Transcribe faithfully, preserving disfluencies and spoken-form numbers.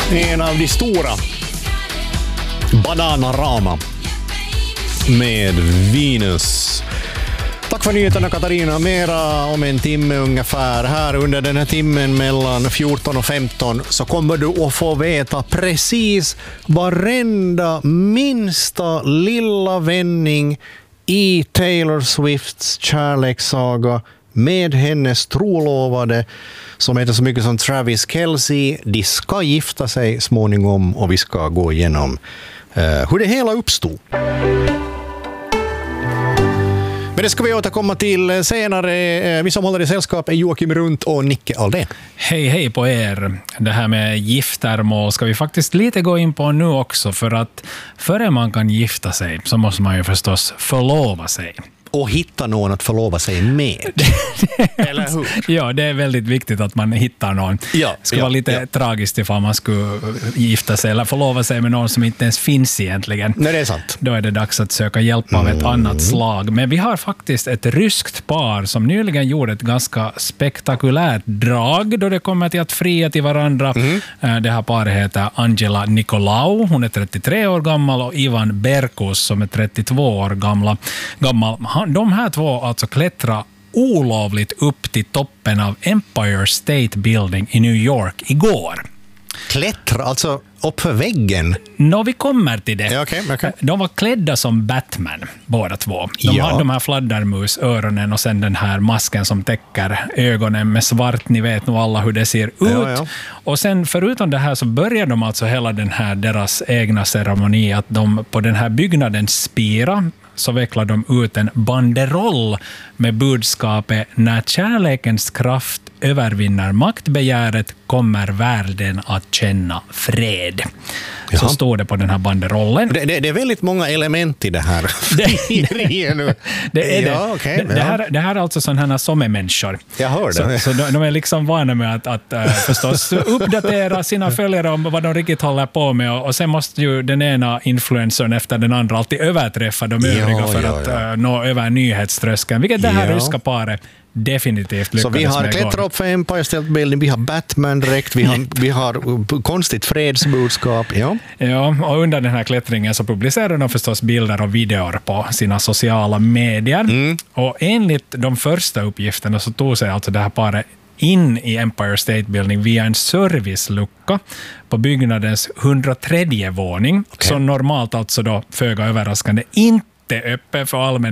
En av de stora. Bananarama med Venus. Tack för nyheterna, Katarina. Mera om en timme ungefär. Här under den här timmen mellan fjorton och femton så kommer du att få veta precis varenda minsta lilla vändning i Taylor Swifts kärlekssaga med hennes trolovade som heter så mycket som Travis Kelce. De ska gifta sig småningom och vi ska gå igenom uh, hur det hela uppstod. Men det ska vi återkomma till senare. Vi som håller i sällskap är Joakim Runt och Nicke Aldén. Hej, hej på er. Det här med giftermål ska vi faktiskt lite gå in på nu också, för att före man kan gifta sig så måste man ju förstås förlova sig. Och hitta någon att förlova sig med. Eller hur? Ja, det är väldigt viktigt att man hittar någon. Ja, det skulle ja, vara lite ja. tragiskt ifall man skulle gifta sig eller förlova sig med någon som inte ens finns egentligen. Nej, det är sant. Då är det dags att söka hjälp av ett mm. annat slag. Men vi har faktiskt ett ryskt par som nyligen gjorde ett ganska spektakulärt drag då det kommer till att fria till varandra. Mm. Det här paret heter Angela Nicolaou. Hon är trettiotre år gammal och Ivan Berkus som är trettiotvå år gamla, gammal. De här två alltså klättrar olovligt upp till toppen av Empire State Building i New York igår. Klättra, alltså upp för väggen? Nå, vi kommer till det. Ja, okay, okay. De var klädda som Batman, båda två. De ja. hade de här fladdermusöronen och sen den här masken som täcker ögonen med svart. Ni vet nog alla hur det ser ut. Ja, ja. Och sen förutom det här så börjar de alltså hela den här deras egna ceremoni att de på den här byggnaden spira så vecklar de ut en banderoll med budskapet: när kärlekens kraft övervinner maktbegäret kommer världen att känna fred. Jaha. Så står det på den här banderollen. Det, det, det är väldigt många element i det här. Det, det, det är det. Ja, okay, det, det, här, det här är alltså sådana som är människor. Jag hör det. Så, så de, de är liksom vana med att, att uh, förstås uppdatera sina följare om vad de riktigt håller på med. Och, och sen måste ju den ena influencern efter den andra alltid överträffa de övriga ja, för ja, att ja. Uh, nå över nyhetströskeln. Vilket det här ja. ryska paret definitivt lyckades. Så vi har klättrat upp för Empire State Building, vi har Batman-dräkt, vi har, vi har konstigt fredsbudskap. Ja. Ja, och under den här klättringen så publicerar de förstås bilder och videor på sina sociala medier. Mm. Och enligt de första uppgifterna så tog sig alltså det här paret in i Empire State Building via en servicelucka på byggnadens hundratredje våning, okay. som normalt alltså då föga överraskande inte öppen för allmän